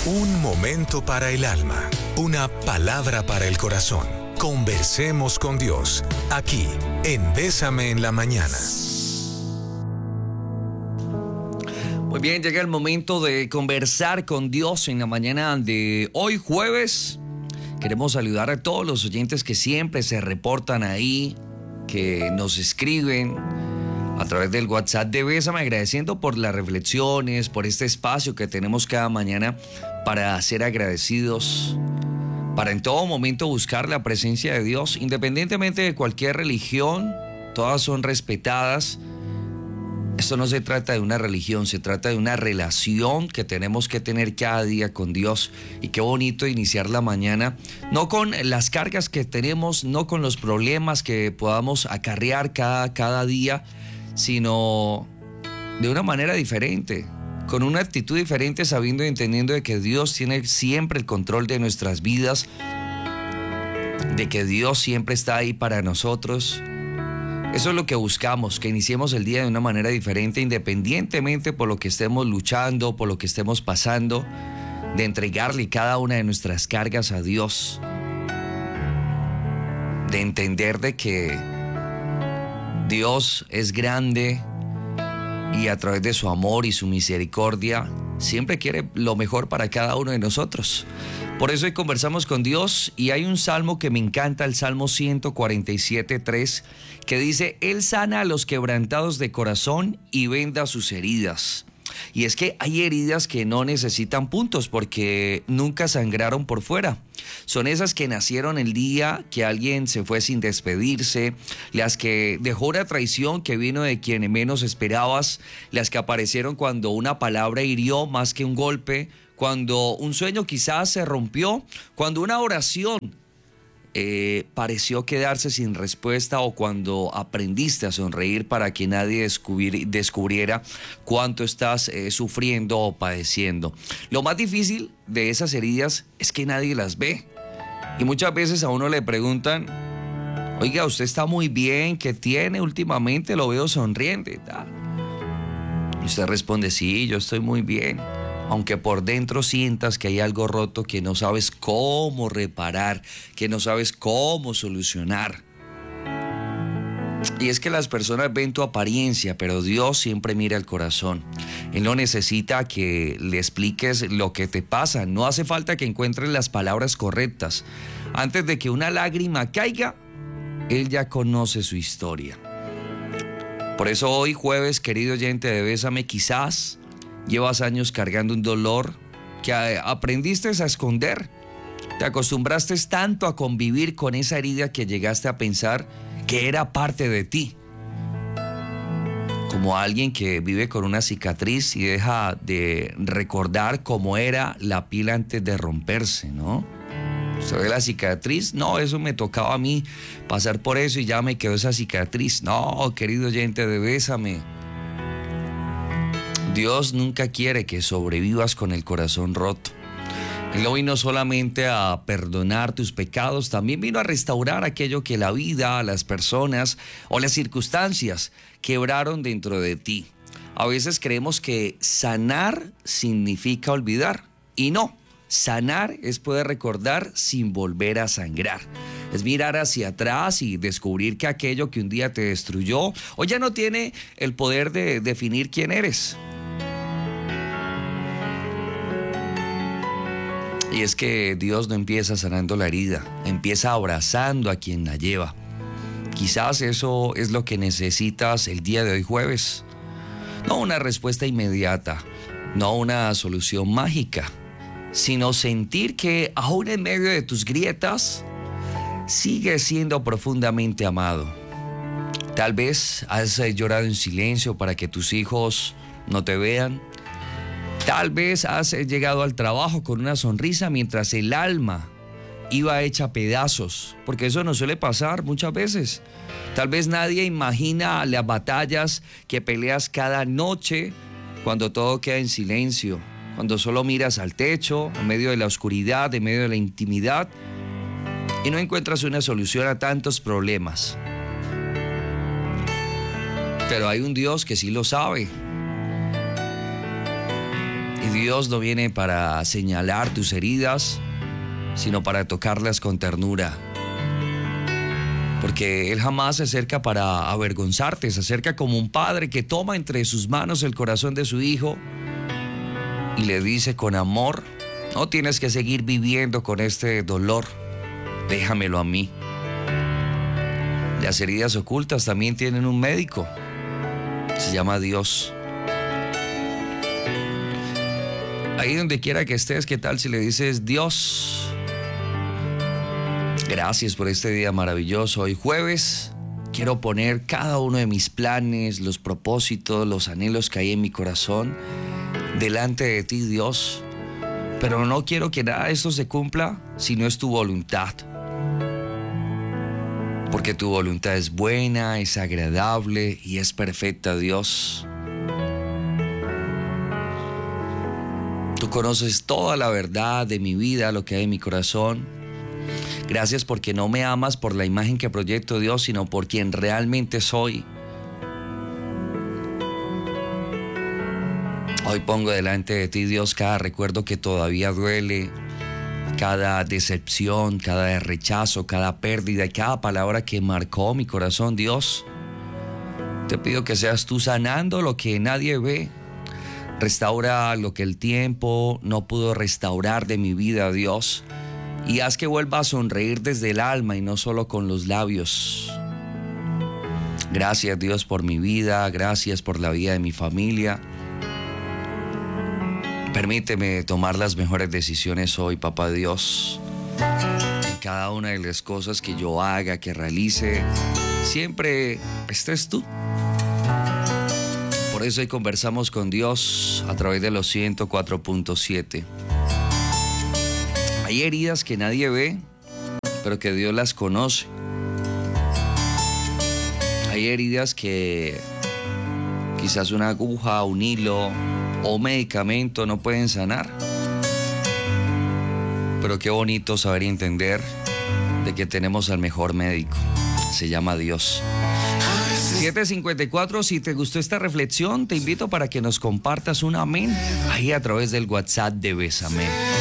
Un momento para el alma, una palabra para el corazón. Conversemos con Dios, aquí en Bésame en la Mañana. Muy bien, llega el momento de conversar con Dios en la mañana de hoy jueves. Queremos saludar a todos los oyentes que siempre se reportan ahí, que nos escriben a través del WhatsApp de Bésame, agradeciendo por las reflexiones, por este espacio que tenemos cada mañana para ser agradecidos, para en todo momento buscar la presencia de Dios, independientemente de cualquier religión, todas son respetadas. Esto no se trata de una religión, se trata de una relación que tenemos que tener cada día con Dios. Y qué bonito iniciar la mañana, no con las cargas que tenemos, no con los problemas que podamos acarrear cada día, sino de una manera diferente, con una actitud diferente, sabiendo y entendiendo de que Dios tiene siempre el control de nuestras vidas, de que Dios siempre está ahí para nosotros. Eso es lo que buscamos, que iniciemos el día de una manera diferente, independientemente por lo que estemos luchando, por lo que estemos pasando, de entregarle cada una de nuestras cargas a Dios, de entender de que Dios es grande y a través de su amor y su misericordia siempre quiere lo mejor para cada uno de nosotros. Por eso hoy conversamos con Dios y hay un salmo que me encanta, el Salmo 147:3, que dice: Él sana a los quebrantados de corazón y venda sus heridas. Y es que hay heridas que no necesitan puntos porque nunca sangraron por fuera. Son esas que nacieron el día que alguien se fue sin despedirse, las que dejó una traición que vino de quien menos esperabas, las que aparecieron cuando una palabra hirió más que un golpe, cuando un sueño quizás se rompió, cuando una oración pareció quedarse sin respuesta, o cuando aprendiste a sonreír para que nadie descubriera cuánto estás sufriendo o padeciendo. Lo más difícil de esas heridas es que nadie las ve. Y muchas veces a uno le preguntan: oiga, usted está muy bien, ¿qué tiene últimamente? Lo veo sonriente. Y usted responde: sí, yo estoy muy bien. Aunque por dentro sientas que hay algo roto que no sabes cómo reparar, que no sabes cómo solucionar. Y es que las personas ven tu apariencia, pero Dios siempre mira el corazón. Él no necesita que le expliques lo que te pasa, no hace falta que encuentres las palabras correctas. Antes de que una lágrima caiga, Él ya conoce su historia. Por eso hoy jueves, querido oyente de Bésame, quizás llevas años cargando un dolor que aprendiste a esconder. Te acostumbraste tanto a convivir con esa herida que llegaste a pensar que era parte de ti. Como alguien que vive con una cicatriz y deja de recordar cómo era la piel antes de romperse, ¿no? ¿Usted ve la cicatriz? No, eso me tocaba a mí pasar por eso y ya me quedó esa cicatriz. No, querido oyente de Bésame, Dios nunca quiere que sobrevivas con el corazón roto. Él no vino solamente a perdonar tus pecados, también vino a restaurar aquello que la vida, las personas o las circunstancias quebraron dentro de ti. A veces creemos que sanar significa olvidar, y no. Sanar es poder recordar sin volver a sangrar. Es mirar hacia atrás y descubrir que aquello que un día te destruyó hoy ya no tiene el poder de definir quién eres. Y es que Dios no empieza sanando la herida, empieza abrazando a quien la lleva. Quizás eso es lo que necesitas el día de hoy jueves. No una respuesta inmediata, no una solución mágica, sino sentir que aún en medio de tus grietas sigues siendo profundamente amado. Tal vez has llorado en silencio para que tus hijos no te vean. Tal vez has llegado al trabajo con una sonrisa mientras el alma iba hecha pedazos, porque eso nos suele pasar muchas veces. Tal vez nadie imagina las batallas que peleas cada noche cuando todo queda en silencio, cuando solo miras al techo, en medio de la oscuridad, en medio de la intimidad, y no encuentras una solución a tantos problemas. Pero hay un Dios que sí lo sabe. Y Y Dios no viene para señalar tus heridas, sino para tocarlas con ternura. Porque Él jamás se acerca para avergonzarte, se acerca como un padre que toma entre sus manos el corazón de su hijo y le dice con amor: no tienes que seguir viviendo con este dolor, déjamelo a mí. Las heridas ocultas también tienen un médico, se llama Dios. Ahí donde quiera que estés, ¿qué tal si le dices: Dios, gracias por este día maravilloso? Hoy jueves quiero poner cada uno de mis planes, los propósitos, los anhelos que hay en mi corazón delante de ti, Dios. Pero no quiero que nada de esto se cumpla si no es tu voluntad. Porque tu voluntad es buena, es agradable y es perfecta, Dios. Tú conoces toda la verdad de mi vida, lo que hay en mi corazón. Gracias porque no me amas por la imagen que proyecto, Dios, sino por quien realmente soy. Hoy pongo delante de ti, Dios, cada recuerdo que todavía duele, cada decepción, cada rechazo, cada pérdida y cada palabra que marcó mi corazón, Dios. Te pido que seas tú sanando lo que nadie ve. Restaura lo que el tiempo no pudo restaurar de mi vida, Dios. Y haz que vuelva a sonreír desde el alma y no solo con los labios. Gracias, Dios, por mi vida. Gracias por la vida de mi familia. Permíteme tomar las mejores decisiones hoy, Papá Dios. En cada una de las cosas que yo haga, que realice, siempre estés tú. Por eso hoy conversamos con Dios a través de los 104.7. Hay heridas que nadie ve, pero que Dios las conoce. Hay heridas que quizás una aguja, un hilo o un medicamento no pueden sanar. Pero qué bonito saber y entender de que tenemos al mejor médico. Se llama Dios. 7:54, si te gustó esta reflexión, te invito para que nos compartas un amén ahí a través del WhatsApp de Bésame.